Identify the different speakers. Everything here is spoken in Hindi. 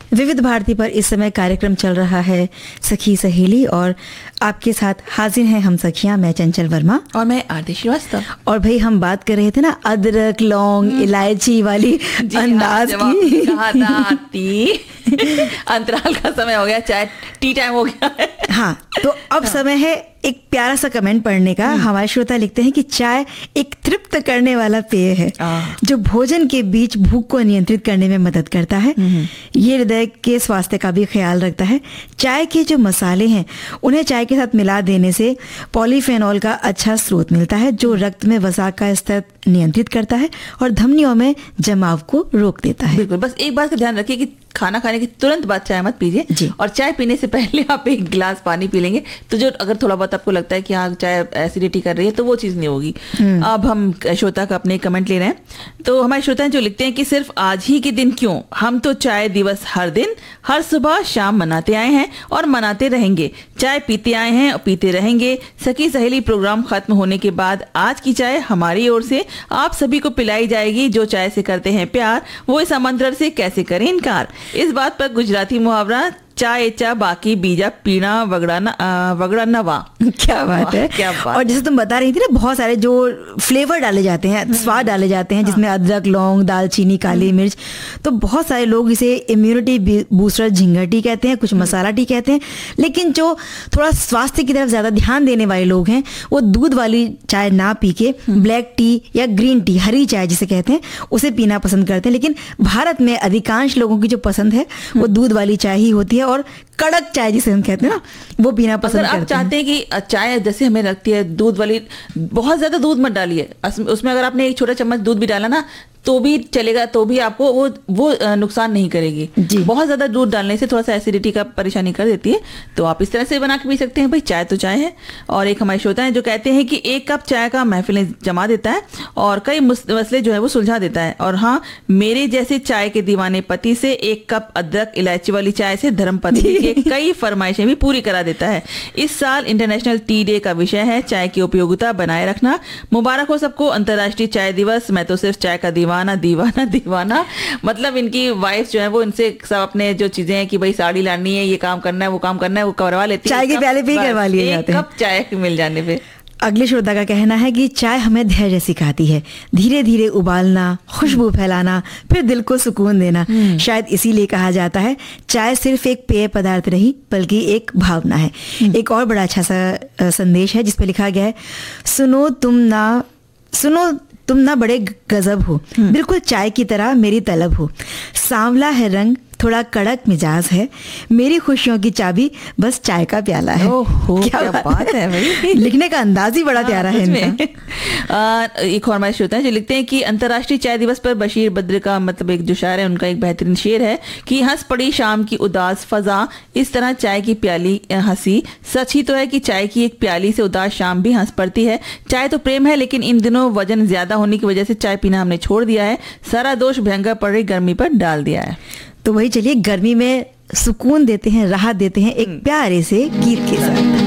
Speaker 1: विविध भारती पर इस समय कार्यक्रम चल रहा है सखी सहेली, और आपके साथ हाजिर हैं हम सखियां, मैं चंचल वर्मा
Speaker 2: और मैं आरती श्रीवास्तव।
Speaker 1: और भाई हम बात कर रहे थे ना अदरक लौंग इलायची वाली अंदाज की।
Speaker 2: कहा था अंतराल का समय हो गया, चाय टी टाइम हो गया है।
Speaker 1: हाँ, तो अब समय है एक प्यारा सा कमेंट पढ़ने का। हमारे श्रोता लिखते हैं कि चाय एक तृप्त करने वाला पेय है जो भोजन के बीच भूख को नियंत्रित करने में मदद करता है। ये हृदय के स्वास्थ्य का भी ख्याल रखता है। चाय के जो मसाले हैं उन्हें चाय के साथ मिला देने से पॉलीफेनॉल का अच्छा स्रोत मिलता है जो रक्त में वसा का स्तर नियंत्रित करता है और धमनियों में जमाव को रोक देता है।
Speaker 2: बिल्कुल, बस एक बात का ध्यान रखिए कि खाना खाने के तुरंत बाद चाय मत पीजिए, और चाय पीने से पहले आप एक गिलास पानी पी लेंगे तो जो अगर थोड़ा बहुत आपको लगता है कि हाँ चाय एसिडिटी कर रही है तो वो चीज़ नहीं होगी। अब हम श्रोता का अपने कमेंट ले रहे हैं, तो हमारे श्रोता जो लिखते हैं कि सिर्फ आज ही के दिन क्यों, हम तो चाय दिवस हर दिन हर सुबह शाम मनाते आए हैं और मनाते रहेंगे। चाय पीते आए हैं और पीते रहेंगे। सखी सहेली प्रोग्राम खत्म होने के बाद आज की चाय हमारी ओर से आप सभी को पिलाई जाएगी। जो चाय से करते हैं प्यार वो इस आमंत्रण से कैसे करें इनकार। इस बात पर गुजराती मुहावरा चाय चा बाकी बीजा पीना वगड़ाना वाह।
Speaker 1: क्या बात है,
Speaker 2: क्या बात।
Speaker 1: और जैसे तुम बता रही थी ना, बहुत सारे जो फ्लेवर डाले जाते हैं, स्वाद डाले जाते हैं, जिसमें अदरक लौंग दालचीनी काली मिर्च, तो बहुत सारे लोग इसे इम्यूनिटी बूस्टर झिंगा टी कहते हैं, कुछ मसाला टी कहते हैं। लेकिन जो थोड़ा स्वास्थ्य की तरफ ज्यादा ध्यान देने वाले लोग हैं वो दूध वाली चाय ना पी के ब्लैक टी या ग्रीन टी, हरी चाय जिसे कहते हैं, उसे पीना पसंद करते हैं। लेकिन भारत में अधिकांश लोगों की जो पसंद है वो दूध वाली चाय ही होती है, और कड़क चाय जिसे हम कहते हैं ना, वो पीना पसंद करते हैं।
Speaker 2: आप चाहते हैं कि चाय जैसे हमें लगती है दूध वाली, बहुत ज्यादा दूध मत डालिए उसमें। अगर आपने एक छोटा चम्मच दूध भी डाला ना तो भी चलेगा, तो भी आपको वो नुकसान नहीं करेगी। बहुत ज्यादा दूध डालने से थोड़ा सा एसिडिटी का परेशानी कर देती है, तो आप इस तरह से बना के पी सकते हैं। भाई चाय तो चाय है। और एक हमारे श्रोता है जो कहते हैं कि एक कप चाय का महफिलें जमा देता है और कई मसले जो है वो सुलझा देता है। और हाँ, मेरे जैसे चाय के दीवाने पति से एक कप अदरक इलायची वाली चाय से धर्मपत्नी के कई फरमाइशें भी पूरी करा देता है। इस साल इंटरनेशनल टी डे का विषय है चाय की उपयोगिता बनाए रखना। मुबारक हो सबको अंतर्राष्ट्रीय चाय दिवस। मैं तो सिर्फ चाय का दीवाना दीवाना दीवाना। मतलब इनकी वाइफ जो है वो इनसे सब अपने जो चीजें हैं कि भाई साड़ी लानी है, ये काम करना है, वो काम करना है, वो करवा लेती है।
Speaker 1: चाय के प्याले भी करवा लिए जाते हैं
Speaker 2: एक कप चाय मिल जाने पे।
Speaker 1: अगले श्रोता का कहना है कि चाय हमें धैर्य सिखाती है, धीरे धीरे उबालना, खुशबू फैलाना, फिर दिल को सुकून देना। शायद इसीलिए कहा जाता है चाय सिर्फ एक पेय पदार्थ नहीं बल्कि एक भावना है। एक और बड़ा अच्छा सा संदेश है जिसपे लिखा गया है, सुनो तुम ना बड़े गजब हो, बिल्कुल चाय की तरह मेरी तलब हो। सांवला है रंग, थोड़ा कड़क मिजाज है, मेरी खुशियों की चाबी बस चाय का प्याला है।
Speaker 2: क्या बात है भाई।
Speaker 1: लिखने का अंदाज ही बड़ा प्यारा है इनका।
Speaker 2: एक और हमारे श्रोता है जो लिखते हैं कि अंतर्राष्ट्रीय चाय दिवस पर बशीर बद्र का मतलब एक जो शायर है उनका एक बेहतरीन शेर है कि हंस पड़ी शाम की उदास फजा, इस तरह चाय की प्याली हंसी। सच ही तो है कि चाय की एक प्याली से उदास शाम भी हंस पड़ती है। चाय तो प्रेम है, लेकिन इन दिनों वजन ज्यादा होने की वजह से चाय पीना हमने छोड़ दिया है। सारा दोष भयंकर पड़ रही गर्मी पर डाल दिया है।
Speaker 1: तो वही चलिए गर्मी में सुकून देते हैं, राहत देते हैं एक प्यारे से गीत के साथ।